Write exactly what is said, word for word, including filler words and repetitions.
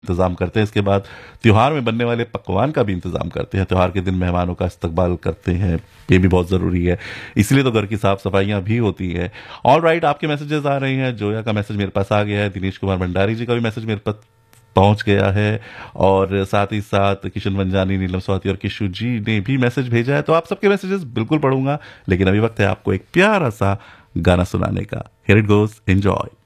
इंतज़ाम करते हैं। इसके बाद त्योहार में बनने वाले पकवान का भी इंतज़ाम करते हैं। त्योहार के दिन मेहमानों का इस्तकबाल करते हैं, ये भी बहुत ज़रूरी है। इसलिए तो घर की साफ़ सफाइयाँ भी होती हैं। ऑल राइट, आपके मैसेजेस आ रहे हैं। जोया का मैसेज मेरे पास आ गया है, दिनेश कुमार भंडारी जी का भी मैसेज मेरे पास पहुंच गया है, और साथ ही साथ किशन मंजानी, नीलम स्वाति और किशु जी ने भी मैसेज भेजा है। तो आप सबके मैसेजेस बिल्कुल पढ़ूंगा, लेकिन अभी वक्त है आपको एक प्यारा सा गाना सुनाने का। Here it goes, enjoy.